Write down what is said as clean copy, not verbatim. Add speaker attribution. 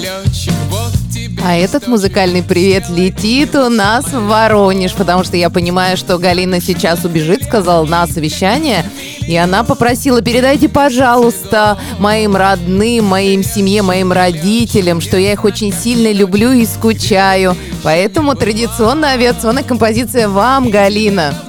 Speaker 1: А этот музыкальный привет летит у нас в Воронеж, потому что я понимаю, что Галина сейчас убежит, сказала, на совещание, и она попросила: передайте, пожалуйста, моим родным, моим семье, моим родителям, что я их очень сильно люблю и скучаю. Поэтому традиционная авиационная композиция вам, Галина.